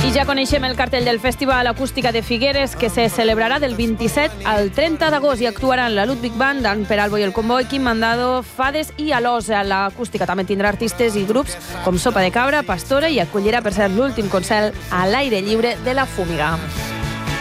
I ja coneixem el cartell del Festival Acústica de Figueres, que se celebrarà del 27 al 30 d'agost i actuaran la Ludwig Band, Dan Peralbo i el Comboi, Quim Mandado, Fades i Alós. L'acústica també tindrà artistes i grups com Sopa de Cabra, Pastora i acollirà, per ser l'últim concert a l'aire lliure de la Fúmiga.